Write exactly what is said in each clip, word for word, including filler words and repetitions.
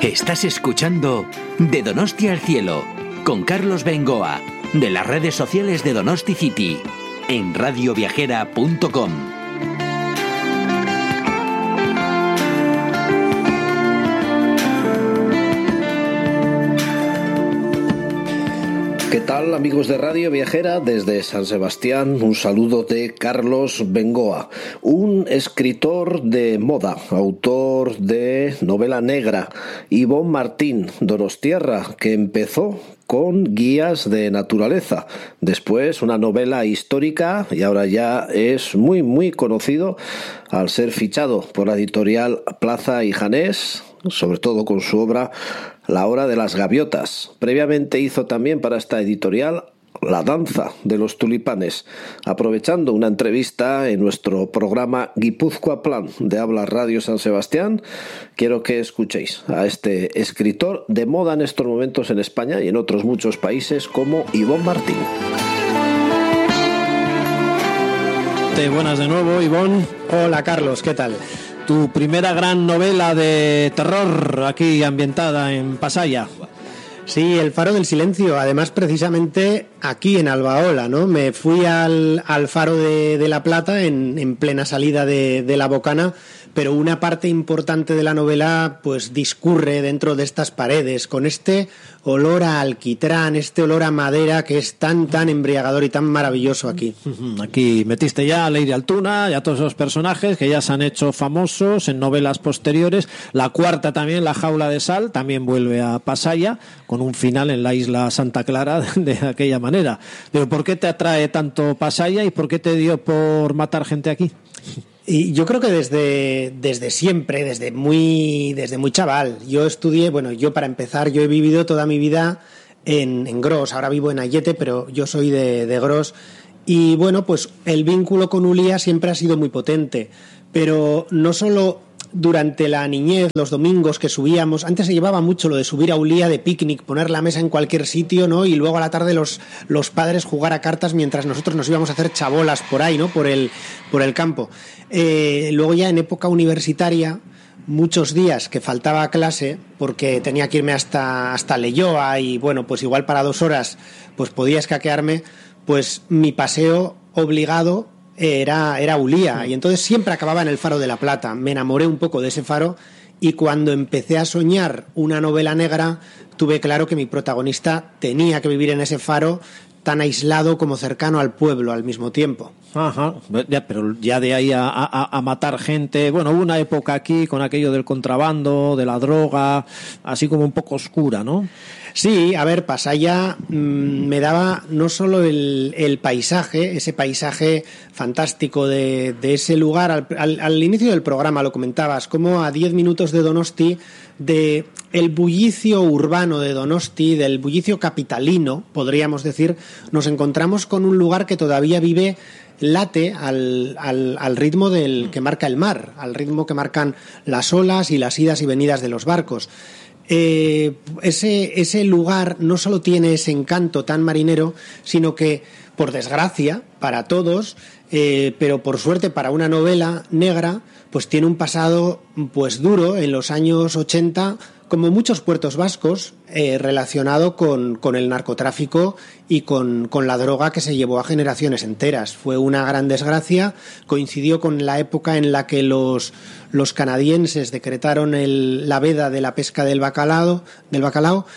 Estás escuchando De Donosti al Cielo, con Carlos Bengoa, de las redes sociales de Donosti City, en radio viajera punto com. ¿Qué tal, amigos de Radio Viajera? Desde San Sebastián, un saludo de Carlos Bengoa, un escritor de moda, autor de novela negra, Ivonne Martín, donostiarra, que empezó con Guías de Naturaleza, después una novela histórica y ahora ya es muy muy conocido al ser fichado por la editorial Plaza y Janés, sobre todo con su obra La Hora de las Gaviotas. Previamente hizo también para esta editorial La Danza de los Tulipanes. Aprovechando una entrevista en nuestro programa Guipúzcoa Plan de Habla Radio San Sebastián, quiero que escuchéis a este escritor de moda en estos momentos en España y en otros muchos países como Ivonne Martín. Te buenas de nuevo, Ivonne. Hola, Carlos, ¿qué tal? Tu primera gran novela de terror aquí ambientada en Pasaya. Sí, El Faro del Silencio, además precisamente aquí en Albaola, ¿no? Me fui al, al Faro de, de La Plata en, en plena salida de, de la Bocana, pero una parte importante de la novela pues discurre dentro de estas paredes, con este olor a alquitrán, este olor a madera que es tan, tan embriagador y tan maravilloso aquí. Aquí metiste ya a Lady Altuna y a todos esos personajes que ya se han hecho famosos en novelas posteriores. La cuarta también, La Jaula de Sal, también vuelve a Pasaya, con un final en la isla Santa Clara de aquella manera. Pero ¿por qué te atrae tanto Pasaya y por qué te dio por matar gente aquí? Y yo creo que desde, desde siempre, desde muy, desde muy chaval. Yo estudié, bueno, yo para empezar, yo he vivido toda mi vida en, en Gros. Ahora vivo en Ayete, pero yo soy de, de Gros. Y bueno, pues el vínculo con Ulia siempre ha sido muy potente. Pero no solo durante la niñez, los domingos que subíamos, antes se llevaba mucho lo de subir a Ulia de picnic, poner la mesa en cualquier sitio, ¿no? Y luego a la tarde los, los padres jugar a cartas mientras nosotros nos íbamos a hacer chabolas por ahí, ¿no? Por el, por el campo. Eh, luego ya en época universitaria, muchos días que faltaba clase porque tenía que irme hasta, hasta Leioa y bueno, pues igual para dos horas pues podía escaquearme, pues mi paseo obligado Era, era Ulia, y entonces siempre acababa en el Faro de La Plata. Me enamoré un poco de ese faro y cuando empecé a soñar una novela negra tuve claro que mi protagonista tenía que vivir en ese faro tan aislado como cercano al pueblo al mismo tiempo. Ajá, ya, pero ya de ahí a, a, a matar gente, bueno, hubo una época aquí con aquello del contrabando, de la droga, así como un poco oscura, ¿no? Sí, a ver, Pasaya mmm, me daba no solo el, el paisaje, ese paisaje fantástico de, de ese lugar, al, al, al inicio del programa lo comentabas, como a diez minutos de Donosti, de el bullicio urbano de Donosti, del bullicio capitalino, podríamos decir, nos encontramos con un lugar que todavía vive, late al, al, al ritmo del que marca el mar, al ritmo que marcan las olas y las idas y venidas de los barcos. Eh, ese, ese lugar no solo tiene ese encanto tan marinero, sino que, por desgracia, para todos, eh, pero por suerte para una novela negra, pues tiene un pasado pues duro en los años ochenta, como muchos puertos vascos, eh, relacionado con, con el narcotráfico y con, con la droga que se llevó a generaciones enteras. Fue una gran desgracia, coincidió con la época en la que los, los canadienses decretaron el, la veda de la pesca del bacalao, del bacalao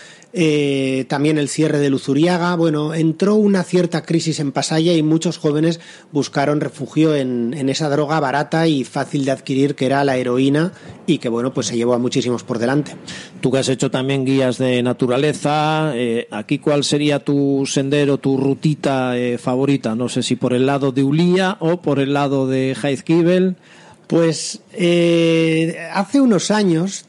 eh, también el cierre de Luzuriaga. Bueno, entró una cierta crisis en Pasaya y muchos jóvenes buscaron refugio en, en esa droga barata y fácil de adquirir que era la heroína y que bueno, pues se llevó a muchísimos por delante. Tú que has hecho también guías de naturaleza, eh, aquí ¿cuál sería tu sendero, tu rutita eh, favorita? No sé si por el lado de Ulia o por el lado de Jaizkibel. Pues eh, hace unos años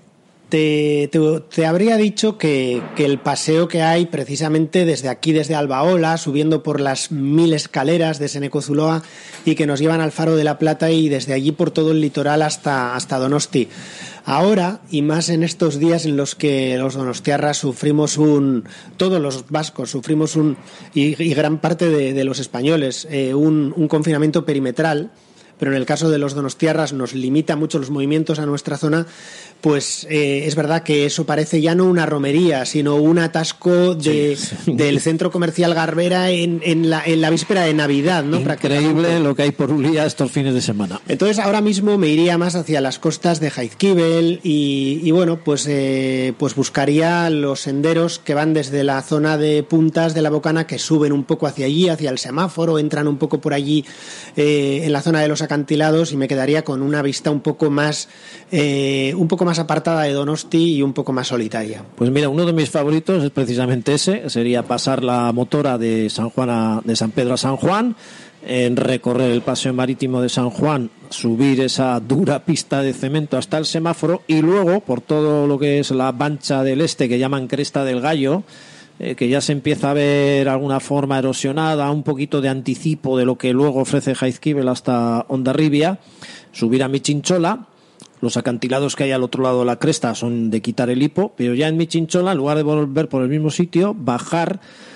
Te, te, te habría dicho que, que el paseo que hay precisamente desde aquí, desde Albaola, subiendo por las mil escaleras de Senecozuloa y que nos llevan al Faro de La Plata y desde allí por todo el litoral hasta, hasta Donosti. Ahora, y más en estos días en los que los donostiarras sufrimos un, todos los vascos sufrimos un, y, y gran parte de, de los españoles, eh, un, un confinamiento perimetral, pero en el caso de los donostiarras nos limita mucho los movimientos a nuestra zona, pues eh, es verdad que eso parece ya no una romería, sino un atasco de, sí, sí. del centro comercial Garbera en, en, la, en la víspera de Navidad, ¿no? Increíble lo que hay por Ulia estos fines de semana. Entonces ahora mismo me iría más hacia las costas de Jaizkibel y, y bueno, pues, eh, pues buscaría los senderos que van desde la zona de puntas de la Bocana, que suben un poco hacia allí, hacia el semáforo, entran un poco por allí eh, en la zona de los acantilados, y me quedaría con una vista un poco más eh, un poco más apartada de Donosti y un poco más solitaria. Pues mira, uno de mis favoritos es precisamente ese, sería pasar la motora de San Juan a, de San Pedro a San Juan, en recorrer el paseo marítimo de San Juan, subir esa dura pista de cemento hasta el semáforo y luego por todo lo que es la Bancha del Este, que llaman Cresta del Gallo, eh, que ya se empieza a ver alguna forma erosionada, un poquito de anticipo de lo que luego ofrece Jaizkibel hasta Hondarribia, subir a Michinchola. Los acantilados que hay al otro lado de la cresta son de quitar el hipo, pero ya en Michinchola, en lugar de volver por el mismo sitio, bajar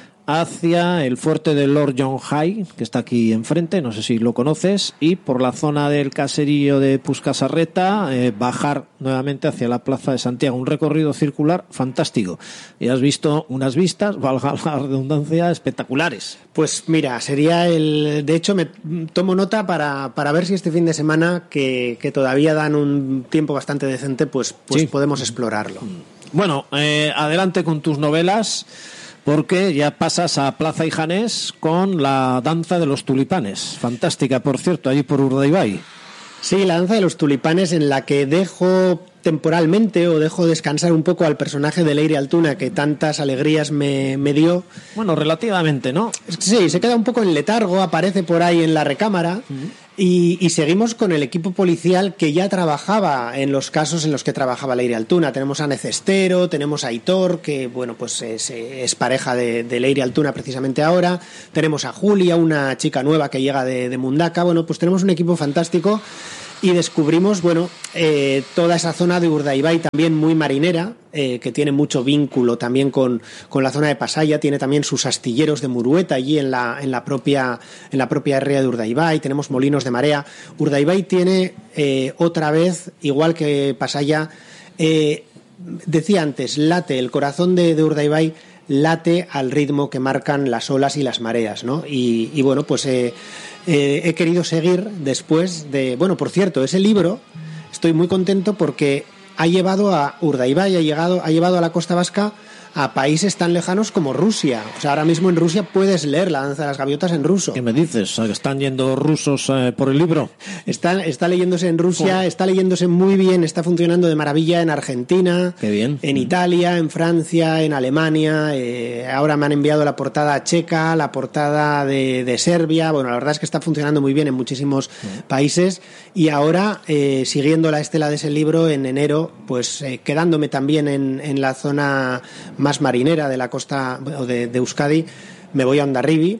hacia el fuerte de Lord John High, que está aquí enfrente, no sé si lo conoces, y por la zona del caserío de Puscasarreta, eh, bajar nuevamente hacia la plaza de Santiago, un recorrido circular fantástico. Y has visto unas vistas, valga la redundancia, espectaculares. Pues mira, sería el... De hecho, me tomo nota para, para ver si este fin de semana, que, que todavía dan un tiempo bastante decente, pues, pues sí, podemos explorarlo. Bueno, eh, adelante con tus novelas, porque ya pasas a Plaza Ijanés con la danza de los tulipanes. Fantástica, por cierto, allí por Urdaibai. Sí, la danza de los tulipanes, en la que dejo temporalmente o dejo descansar un poco al personaje de Leire Altuna, que tantas alegrías me, me dio. Bueno, relativamente, ¿no? Sí, se queda un poco en letargo, aparece por ahí en la recámara. Uh-huh. Y, y seguimos con el equipo policial que ya trabajaba en los casos en los que trabajaba Leire Altuna. Tenemos a Necestero, tenemos a Aitor, que bueno, pues es, es pareja de, de Leire Altuna precisamente ahora. Tenemos a Julia, una chica nueva que llega de, de Mundaca. Bueno, pues tenemos un equipo fantástico. Y descubrimos, bueno, eh, toda esa zona de Urdaibai también muy marinera, eh, que tiene mucho vínculo también con, con la zona de Pasaya. Tiene también sus astilleros de Murueta allí en la, en la propia en la propia ría de Urdaibai. Tenemos molinos de marea. Urdaibai tiene eh, otra vez, igual que Pasaya, eh, decía antes, late, el corazón de, de Urdaibai late al ritmo que marcan las olas y las mareas, ¿no? Y, y bueno, pues... Eh, Eh, he querido seguir después de... Bueno, por cierto, ese libro estoy muy contento porque ha llevado a Urdaibai, ha, llegado, ha llevado a la costa vasca a países tan lejanos como Rusia. O sea, ahora mismo en Rusia puedes leer La danza de las gaviotas en ruso. ¿Qué me dices? ¿Están yendo rusos eh, por el libro? Está, está leyéndose en Rusia, oh. está leyéndose muy bien, está funcionando de maravilla en Argentina, Qué bien. en Italia, en Francia, en Alemania. Eh, ahora me han enviado la portada checa, la portada de, de Serbia. Bueno, la verdad es que está funcionando muy bien en muchísimos oh. países. Y ahora, eh, siguiendo la estela de ese libro, en enero, pues eh, quedándome también en, en la zona más marinera de la costa de, de Euskadi, me voy a Hondarribi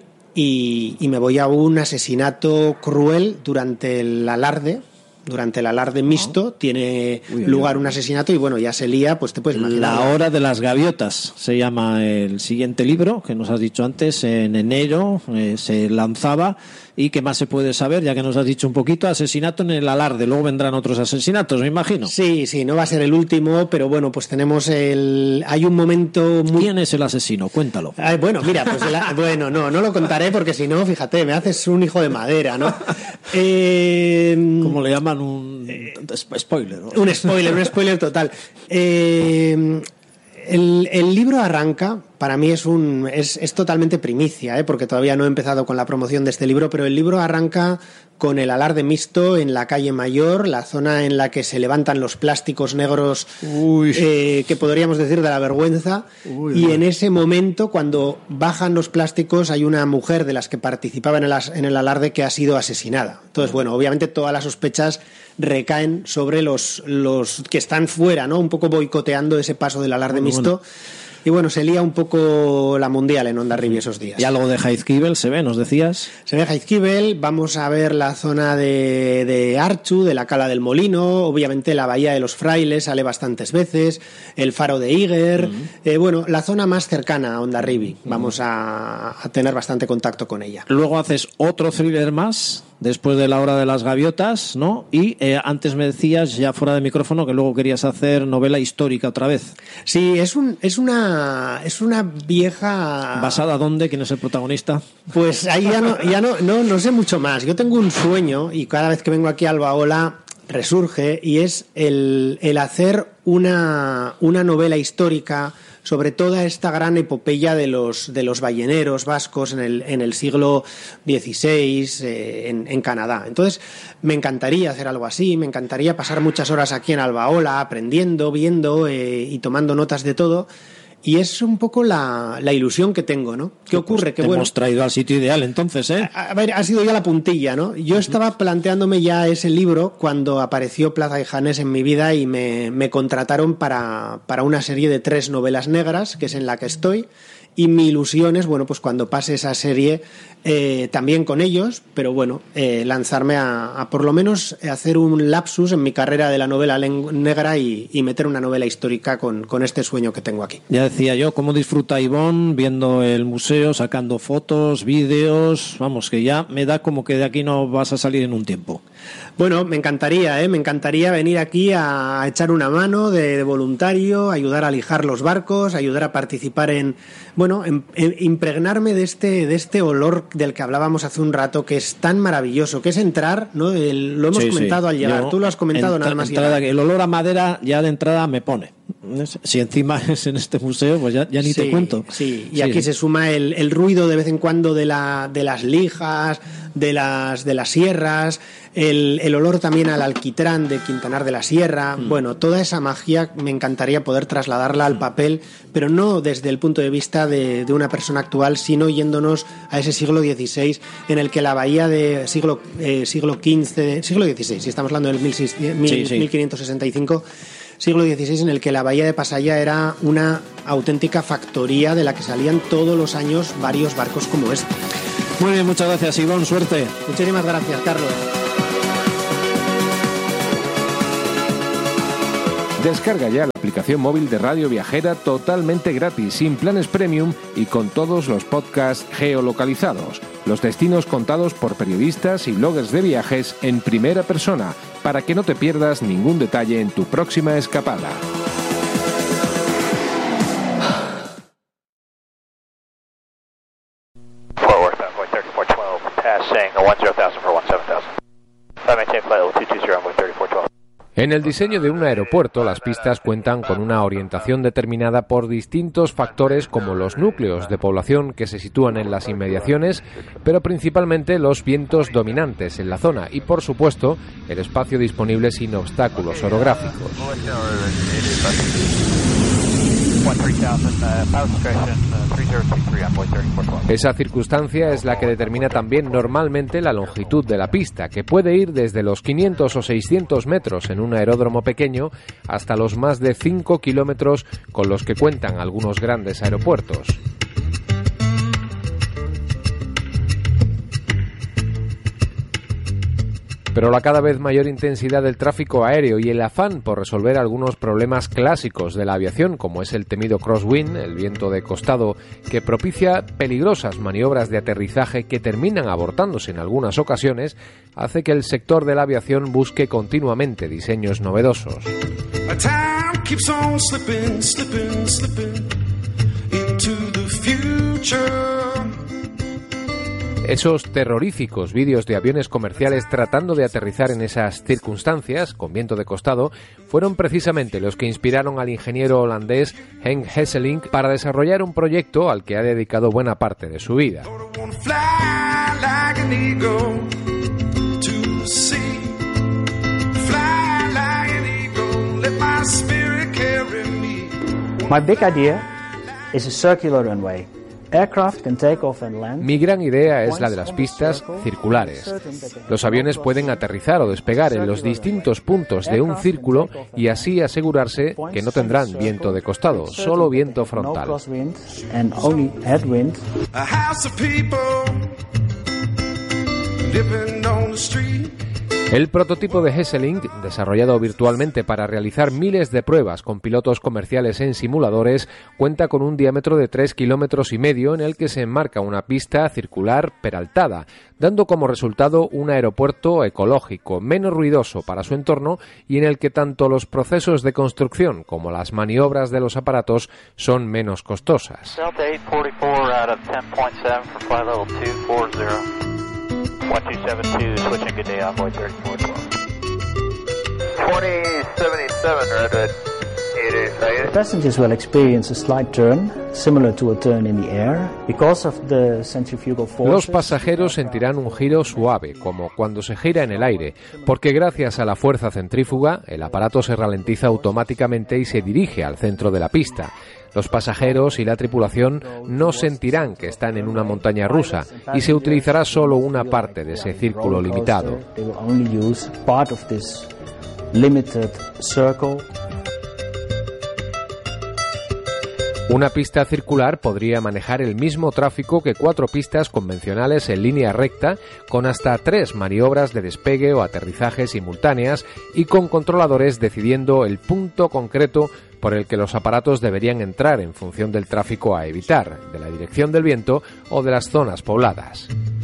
y, y me voy a un asesinato cruel durante el alarde. Durante el alarde mixto tiene uy, lugar uy, un asesinato y bueno, ya se lía, pues te puedes imaginar. La hora de las gaviotas se llama el siguiente libro, que nos has dicho antes, en enero eh, se lanzaba. ¿Y qué más se puede saber? Ya que nos has dicho un poquito, asesinato en el alarde, luego vendrán otros asesinatos, me imagino. Sí, sí, no va a ser el último, pero bueno, pues tenemos el... Hay un momento muy... ¿Quién es el asesino? Cuéntalo. Ay, bueno, mira, pues el... bueno, no, no lo contaré porque si no, fíjate, me haces un hijo de madera, ¿no? Eh... ¿Cómo le llaman? Un eh... spoiler, ¿no? Un spoiler, un spoiler total. Eh... El, el libro arranca, para mí es un es, es totalmente primicia, ¿eh? Porque todavía no he empezado con la promoción de este libro, pero el libro arranca con el alarde mixto en la calle Mayor, la zona en la que se levantan los plásticos negros, eh, que podríamos decir de la vergüenza, uy, y uy. En ese momento, cuando bajan los plásticos, hay una mujer de las que participaba en el, en el alarde que ha sido asesinada. Entonces, bueno, obviamente todas las sospechas recaen sobre los, los que están fuera, ¿no? Un poco boicoteando ese paso del alarde bueno, mixto. Bueno. Y bueno, se lía un poco la mundial en Hondarribia esos días. Y algo de Jaizkibel se ve, nos decías. Se ve Jaizkibel, vamos a ver la zona de, de Archu, de la Cala del Molino, obviamente la Bahía de los Frailes sale bastantes veces, el Faro de Iger, uh-huh. eh, bueno, la zona más cercana a Hondarribia, uh-huh. vamos a, a tener bastante contacto con ella. Luego haces otro thriller más después de La hora de las gaviotas, ¿no? Y eh, antes me decías, ya fuera de micrófono, que luego querías hacer novela histórica otra vez. Sí, es un es una es una vieja... ¿Basada dónde? ¿Quién es el protagonista? Pues ahí ya no ya no, no no sé mucho más. Yo tengo un sueño y cada vez que vengo aquí a Albaola resurge, y es el, el hacer una, una novela histórica sobre toda esta gran epopeya de los, de los balleneros vascos en el, en el siglo dieciséis eh, en, en Canadá. Entonces, me encantaría hacer algo así, me encantaría pasar muchas horas aquí en Albaola aprendiendo, viendo eh, y tomando notas de todo. Y es un poco la, la ilusión que tengo, ¿no? ¿Qué ocurre? Pues te que bueno, hemos traído al sitio ideal, entonces, ¿eh? A, a ver, ha sido ya la puntilla, ¿no? Yo estaba planteándome ya ese libro cuando apareció Plaza y Janés en mi vida y me, me contrataron para, para una serie de tres novelas negras, que es en la que estoy. Y mi ilusión es, bueno, pues cuando pase esa serie, eh, también con ellos, pero bueno, eh, lanzarme a, a por lo menos hacer un lapsus en mi carrera de la novela negra y, y meter una novela histórica con, con este sueño que tengo aquí. Ya decía yo, cómo disfruta Ivonne viendo el museo, sacando fotos, vídeos, vamos, que ya me da como que de aquí no vas a salir en un tiempo. Bueno, me encantaría, ¿eh? Me encantaría venir aquí a echar una mano de, de voluntario, ayudar a lijar los barcos, ayudar a participar en, bueno, en, en impregnarme de este, de este olor del que hablábamos hace un rato, que es tan maravilloso, que es entrar, ¿no? El, lo hemos sí, comentado sí. al llegar, yo, tú lo has comentado entra, nada más entrada, llegar. El olor a madera ya de entrada me pone. Si encima es en este museo, pues ya, ya ni sí, te cuento. Sí, y sí, aquí sí. se suma el, el ruido de vez en cuando de, la, de las lijas, de las, de las sierras, el, el olor también al alquitrán de Quintanar de la Sierra. Mm. Bueno, toda esa magia me encantaría poder trasladarla al papel, pero no desde el punto de vista de, de una persona actual, sino yéndonos a ese siglo dieciséis en el que la bahía de siglo, eh, siglo quince, siglo dieciséis, si estamos hablando del mil seiscientos, sí, sí. mil quinientos sesenta y cinco, siglo dieciséis, en el que la bahía de Pasaia era una auténtica factoría de la que salían todos los años varios barcos como este. Muy bien, muchas gracias, Ivonne, suerte. Muchísimas gracias, Carlos. Descarga ya la aplicación móvil de Radio Viajera totalmente gratis, sin planes premium y con todos los podcasts geolocalizados. Los destinos contados por periodistas y bloggers de viajes en primera persona, para que no te pierdas ningún detalle en tu próxima escapada. En el diseño de un aeropuerto, las pistas cuentan con una orientación determinada por distintos factores como los núcleos de población que se sitúan en las inmediaciones, pero principalmente los vientos dominantes en la zona y, por supuesto, el espacio disponible sin obstáculos orográficos. Esa circunstancia es la que determina también normalmente la longitud de la pista, que puede ir desde los quinientos o seiscientos metros en un aeródromo pequeño hasta los más de cinco kilómetros con los que cuentan algunos grandes aeropuertos. Pero la cada vez mayor intensidad del tráfico aéreo y el afán por resolver algunos problemas clásicos de la aviación, como es el temido crosswind, el viento de costado, que propicia peligrosas maniobras de aterrizaje que terminan abortándose en algunas ocasiones, hace que el sector de la aviación busque continuamente diseños novedosos. Esos terroríficos vídeos de aviones comerciales tratando de aterrizar en esas circunstancias, con viento de costado, fueron precisamente los que inspiraron al ingeniero holandés Henk Hesselink para desarrollar un proyecto al que ha dedicado buena parte de su vida. My big idea is a circular runway. Mi gran idea es la de las pistas circulares. Los aviones pueden aterrizar o despegar en los distintos puntos de un círculo y así asegurarse que no tendrán viento de costado, solo viento frontal. El prototipo de Hesselink, desarrollado virtualmente para realizar miles de pruebas con pilotos comerciales en simuladores, cuenta con un diámetro de tres kilómetros y medio en el que se enmarca una pista circular peraltada, dando como resultado un aeropuerto ecológico, menos ruidoso para su entorno y en el que tanto los procesos de construcción como las maniobras de los aparatos son menos costosas. one two seven two, switching, good day, Envoy thirty-four twelve. twenty seventy-seven, Redwood. Passengers will experience a slight turn, similar to a turn in the air, because of the centrifugal forces. Los pasajeros sentirán un giro suave, como cuando se gira en el aire, porque gracias a la fuerza centrífuga, el aparato se ralentiza automáticamente y se dirige al centro de la pista. Los pasajeros y la tripulación no sentirán que están en una montaña rusa y se utilizará solo una parte de ese círculo limitado. Una pista circular podría manejar el mismo tráfico que cuatro pistas convencionales en línea recta, con hasta tres maniobras de despegue o aterrizaje simultáneas y con controladores decidiendo el punto concreto por el que los aparatos deberían entrar en función del tráfico a evitar, de la dirección del viento o de las zonas pobladas.